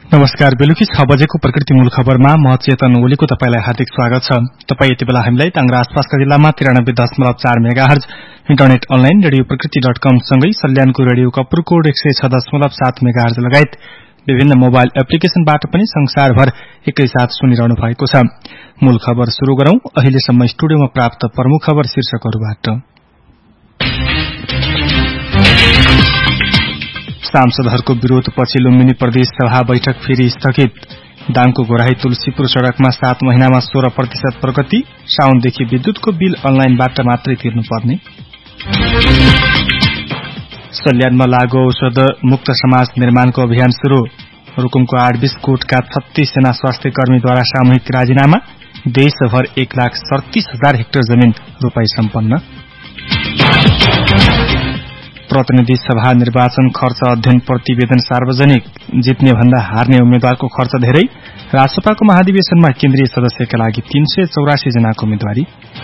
नमस्कार। बेलुकी 6 बजेको प्रकृतिमूल खबरमा म चेतन ओलीको तपाईलाई हार्दिक स्वागत छ। तपाई यति बेला हामीलाई टाङ्ग्रा आसपासका जिल्लामा 93.4 मेगाहर्ज, इन्टरनेट अनलाइन रेडियो प्रकृति.com सँगै सल्यानको रेडियो कपुरकोट 106.7 मेगाहर्ज लगायत विभिन्न मोबाइल एप्लिकेशनबाट पनि संसारभर एकैसाथ सुनिरहनु भएको छ। मूल खबर शुरू गरौं। अहिलेसम्म स्टुडियोमा प्राप्त प्रमुख खबर शीर्षकहरूबाट। सांसदहरूको विरोधपछि लुम्बिनी प्रदेश सभा बैठक फेरि स्थगित। दाङको गोराही तुलसीपुर सड़कमा 7 महिनामा 16% प्रगति। साउनदेखि विद्युतको बिल अनलाइनबाट मात्रै तिर्नुपर्ने। सल्यानमा लागू औषध मुक्त समाज निर्माणको अभियान शुरू। रुकुमको 820 कोटका 36 जना स्वास्थ्य कर्मीद्वारा सामूहिक राजीनामा। देशभर 1,37,000 हेक्टर जमिन रोपाई सम्पन्न। प्रतिनिधि सभा निर्वाचन खर्च अध्ययन प्रतिवेदन सार्वजनिक। जित्ने भन्दा हार्ने उम्मेद्वारको खर्च धेरै। राष्ट्रसभाको महाधिवेशनमा केन्द्रीय सदस्यका लागि 384 जनाको उम्मेदवारी।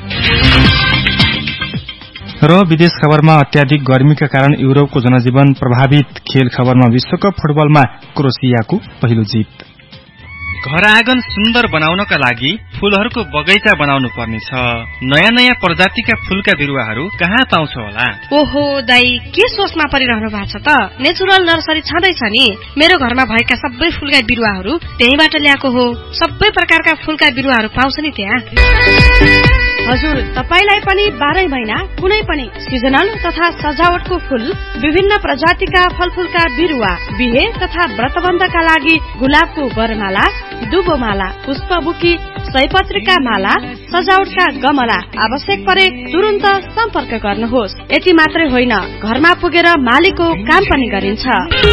र विदेश खबरमा अत्याधिक गर्मीका कारण युरोपको जनजीवन प्रभावित। खेल खबरमा विश्वकप फुटबलमा क्रोएसियाको पहिलो जित। घर आँगन सुन्दर बनाउनका लागि फूलहरूको बगैँचा बनाउनु पर्नेछ। नयाँ नयाँ प्रजातिका फूलका बिरुवाहरू कहाँ पाउँछ होला? ओहो दाई, के सोचमा परिरहनु भएको छ त? नेचुरल नर्सरी छँदैछ नि। मेरो घरमा भएका सबै फूलका बिरुवाहरू त्यहीबाट ल्याएको हो। सबै प्रकारका फूलका बिरुवाहरू पाउँछ नि त्यहाँ। हजुर, तपाईलाई पनि 12 महिना कुनै पनि सिजनल तथा सजावटको फूल, विभिन्न प्रजातिका फलफूलका बिरुवा, बिहे तथा व्रतबन्धका लागि गुलाबको वरमाला, दुबोमाला, पुष्पबुकी, सयपत्रीका माला, सजावटका गमला आवश्यक परे तुरुन्त सम्पर्क गर्नुहोस्। यति मात्रै होइन, घरमा पुगेर मालीको काम पनि गरिन्छ।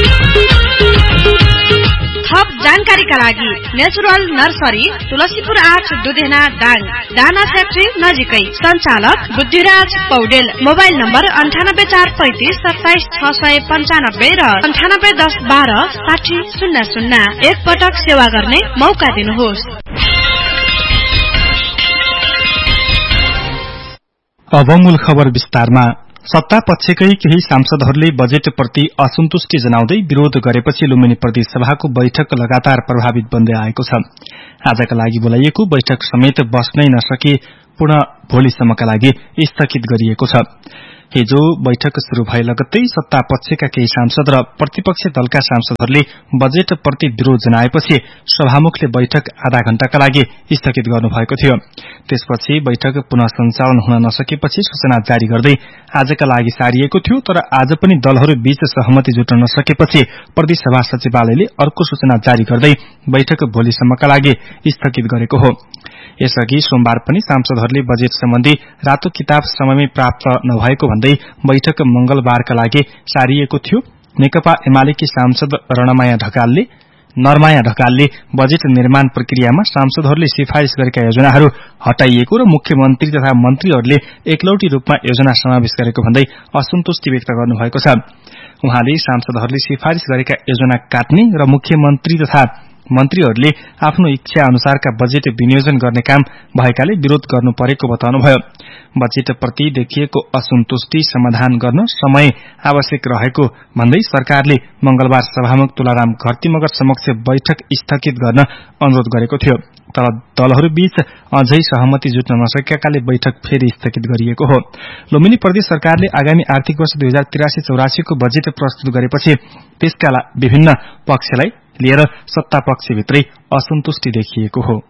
थप जानकारीका लागि नेचुरल नर्सरी तुलसीपुर 8 दुधेना दाङ, दाना फ्याक्ट्री नजिकै। सञ्चालक बुद्धिराज पौडेल। मोबाइल नम्बर 9843 27 695 र 9810 12 6000। एक पटक सेवा गर्ने मौका दिनुहोस्। अब मूल खबर विस्तारमा। सत्ता पक्षकै केही सांसदहरूले बजेट प्रति असन्तुष्टि जनाउँदै विरोध गरेपछि लुम्बिनी प्रदेश सभाको बैठक लगातार प्रभावित बन्दै आएको छ। आजका लागि बोलाइएको बैठक समेत बस्नै नसके पुनः भोलिसम्मका लागि स्थगित गरिएको छ। हिजो बैठक शुरू भए लगत्तै सत्ता पक्षका केही सांसद र प्रतिपक्ष दलका सांसदहरूले बजेट प्रति विरोध जनाएपछि सभामुखले बैठक आधा घण्टाका लागि स्थगित गर्नुभएको थियो। त्यसपछि बैठक पुनः सञ्चालन हुन नसकेपछि सूचना जारी गर्दै आजका लागि सारिएको थियो। तर आज पनि दलहरू बीच सहमति जुट्न नसकेपछि प्रदेश सभा सचिवालयले अर्को सूचना जारी गर्दै बैठक भोलिसम्मका लागि स्थगित गरेको हो। यसअघि सोमबार पनि सांसदहरूले बजेट सम्बन्धी रातो किताब समयमै प्राप्त नभएको भन्दै बैठक मंगलबारका लागि सारिएको थियो। नेकपा एमालेकी सांसद नरमाया ढकालले बजेट निर्माण प्रक्रियामा सांसदहरूले सिफारिश गरेका योजनाहरू हटाइएको र मुख्यमन्त्री तथा मन्त्रीहरूले एकलौटी रूपमा योजना समावेश गरेको भन्दै असन्तुष्टि व्यक्त गर्नुभएको छ। उहाँले सांसदहरूले सिफारिश गरेका योजना काट्ने र मुख्यमन्त्री तथा मन्त्रीहरूले आफ्नो इच्छा अनुसारका बजेट विनियोजन गर्ने काम भएकाले विरोध गर्नु परेको बताउनुभयो। बजेट प्रति देखिएको असन्तुष्टि समाधान गर्न समय आवश्यक रहेको भन्दै सरकारले मंगलबार सभामुख तुलाराम घरतीमगर समक्ष बैठक स्थगित गर्न अनुरोध गरेको थियो। तर दलहरू बीच अझै सहमति जुट्न नसकेकाले बैठक फेरि स्थगित गरिएको हो। लुम्बिनी प्रदेश सरकारले आगामी आर्थिक वर्ष 2083-84 को बजेट प्रस्तुत गरेपछि त्यसका विभिन्न पक्षलाई लिएर सत्ता पक्षभित्रै असन्तुष्टि देखिएको हो।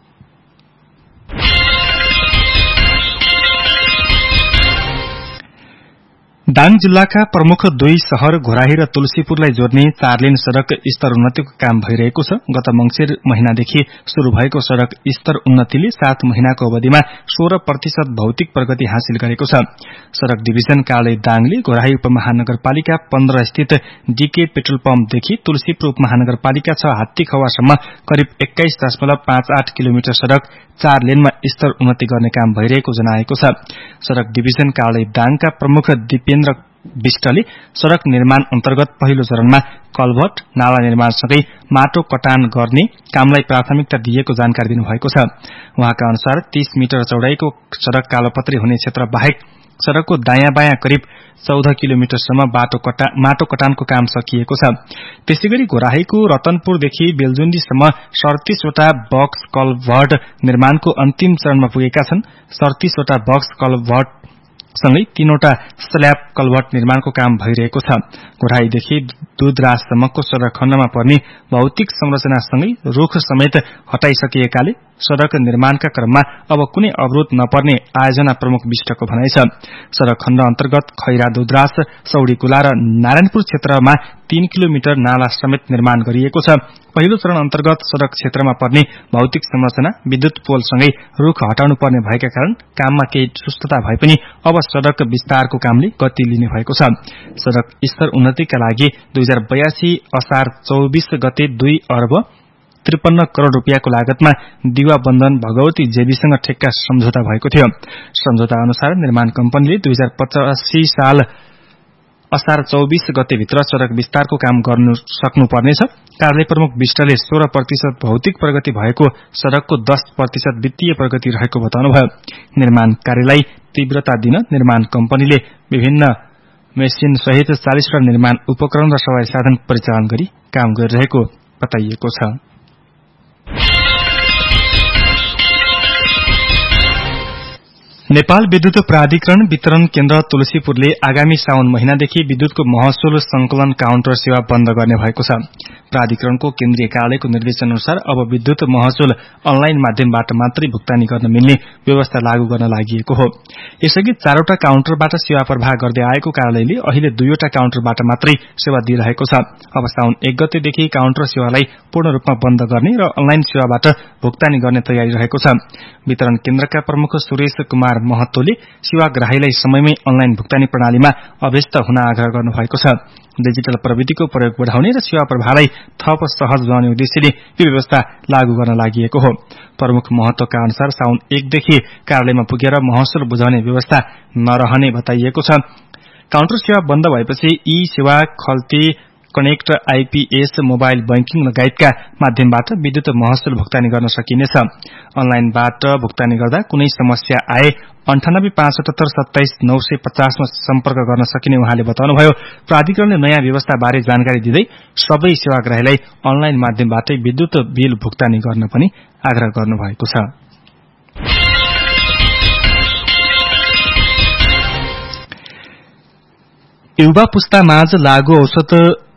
दाङ जिल्लाका प्रमुख दुई शहर घोराही र तुलसीपुरलाई जोड्ने 4 लेन सड़क स्तर उन्नतिको काम भइरहेको छ। गत मंसिर महिनादेखि शुरू भएको सड़क स्तर उन्नतिले 7 महिनाको अवधिमा 16% भौतिक प्रगति हासिल गरेको छ। सड़क डिभिजन कार्यालय दाङले घोराही उपमहानगरपालिका 15 स्थित डीके पेट्रोल पम्पदेखि तुलसीपुर उपमहानगरपालिका 6 हात्तीखवासम्म करिब 21.58 किलोमिटर सड़क 4 लेनमा स्तर उन्नति गर्ने काम भइरहेको जनाएको छ। सड़क डिभिजन कार्यालय दाङका प्रमुख दिपेन्द्र विष्टले सड़क निर्माण अन्तर्गत पहिलो चरणमा कल्भर्ट, नाला निर्माणसँगै माटो कटान गर्ने कामलाई प्राथमिकता दिएको जानकारी दिनुभएको छ। उहाँका अनुसार 30 मिटर चौडाईको सड़क कालोपत्री हुने क्षेत्र बाहेक सड़कको दायाँ बायाँ करिब 14 किलोमिटरसम्म माटो कटानको काम सकिएको छ। त्यसैगरी घोराहीको रतनपुरदेखि बेलजुण्डीसम्म 37 वटा बक्स कल्भर्ट निर्माणको अन्तिम चरणमा पुगेका छन्। 37 वटा बक्स कल्भर्ट सँगै 3 वटा स्ल्याब कल्भर्ट निर्माणको काम भइरहेको छ। घोराहीदेखि दुधराजसम्मको सड़क खण्डमा पर्ने भौतिक संरचनासँगै रुख समेत हटाइसकिएकाले सड़क निर्माणका क्रममा अब कुनै अवरोध नपर्ने आयोजना प्रमुख विष्टको भनाइ छ। सड़क खण्ड अन्तर्गत खैरा दुधराज, सौडीकुला र नारायणपुर क्षेत्रमा 3 किलोमिटर नाला समेत निर्माण गरिएको छ। पहिलो चरण अन्तर्गत सड़क क्षेत्रमा पर्ने भौतिक संरचना, विद्युत पोलसँगै रुख हटाउनु पर्ने भएका कारण काममा केही सुस्तता भए पनि अब सड़क विस्तारको कामले गति लिने भएको छ। सड़क स्तर उन्नतिका लागि 2082 असार 24 गते 2 अर्ब 53 करोड़ रुपियाँको लागतमा दिवा बन्धन भगवती जेबीसँग ठेक्का सम्झौता भएको थियो। सम्झौता अनुसार निर्माण कम्पनीले 2085 साल असार 24 गते भित्र सड़क विस्तारको काम गर्नु सक्नुपर्नेछ। कार्यालय प्रमुख विष्टले 16% भौतिक प्रगति भएको, सड़कको 10% वित्तीय प्रगति रहेको बताउनुभयो। निर्माण कार्यलाई तीव्रता दिन निर्माण कम्पनीले विभिन्न मेसिन सहित 40 वटा निर्माण उपकरण र सवारी साधन परिचालन गरी काम गरिरहेको बताइएको छ। नेपाल विद्युत प्राधिकरण वितरण केन्द्र तुलसीपुरले आगामी साउन महिनादेखि विद्युतको महसुल संकलन काउन्टर सेवा बन्द गर्ने भएको छ। प्राधिकरणको केन्द्रीय कार्यालयको निर्देशन अनुसार अब विद्युत महसुल अनलाइन माध्यमबाट मात्रै भुक्तानी गर्न मिल्ने व्यवस्था लागू गर्न लागि हो। यसअघि 4 वटा काउन्टरबाट सेवा प्रवाह गर्दै आएको कार्यालयले अहिले 2 वटा काउन्टरबाट मात्रै सेवा दिइरहेको छ। अब साउन 1 गतेदेखि काउन्टर सेवालाई पूर्ण रूपमा बन्द गर्ने र अनलाइन सेवाबाट भुक्तानी गर्ने तयारी रहेको छ। वितरण केन्द्रका प्रमुख सुरेश कुमार महतोले सेवाग्राहीलाई समयमै अनलाइन भुक्तानी प्रणालीमा अभ्यस्त हुन आग्रह गर्नुभएको छ। डिजिटल प्रविधिको प्रयोग बढाउने र सेवा प्रवाहलाई थप सहज बनाउने उद्देश्यले यो व्यवस्था लागू गर्न लागि हो। प्रमुख महतोका अनुसार साउन 1 देखि कार्यालयमा पुगेर महसुल बुझाउने व्यवस्था नरहने बताइएको छ। काउन्टर सेवा बन्द भएपछि ई सेवा, खल्ती, कनेक्ट, आईपीएस, मोबाइल बैंकिङ लगायतका माध्यमबाट विद्युत महसुल भुक्तानी गर्न सकिनेछ। अनलाइनबाट भुक्तानी गर्दा कुनै समस्या आए 9857727950 मा सम्पर्क गर्न सकिने उहाँले बताउनुभयो। प्राधिकरणले नयाँ व्यवस्था बारे जानकारी दिँदै सबै सेवाग्राहीलाई अनलाइन माध्यमबाटै विद्युत बिल भुक्तानी गर्न पनि आग्रह गर्नुभएको छ। युवा पुस्ता माझ लागू औषध